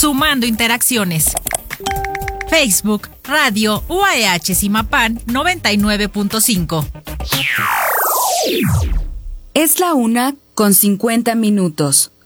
sumando interacciones. Facebook, Radio UAH Zimapán 99.5. Es la 1:50 minutos.